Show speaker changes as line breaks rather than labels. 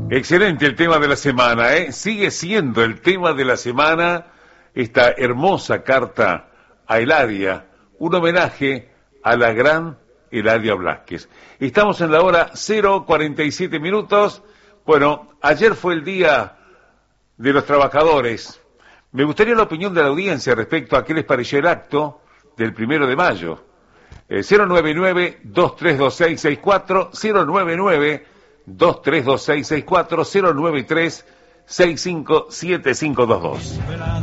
Excelente el tema de la semana, ¿eh? Sigue siendo el tema de la semana esta hermosa carta a Eladia, un homenaje a la gran Eladia Blasquez. Estamos en la hora 0:47 minutos. Bueno, ayer fue el Día de los Trabajadores. Me gustaría la opinión de la audiencia respecto a qué les pareció el acto del 1 de mayo. 099-232664, 099-232664, 093-657522.